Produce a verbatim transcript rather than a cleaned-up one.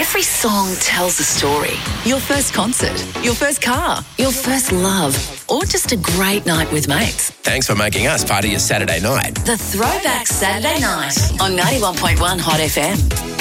Every song tells a story. Your first concert, your first car, your first love, or just a great night with mates. Thanks for making us part of your Saturday night. The Throwback Saturday Night on ninety-one point one Hot F M.